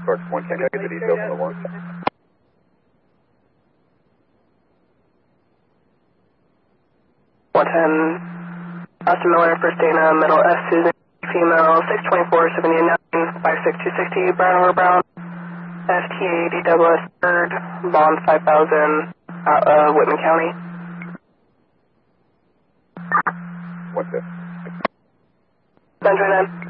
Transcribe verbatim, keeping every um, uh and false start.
Sparks one, can I get the details on the warrant? one ten, Austin Miller, First Dana, Middle F, Susan, female, six twenty-four seventy-nine, five six two sixty, Brown over Brown, S T A D double S third, Bond five thousand, out of Whitman County. What's it? Benjamin.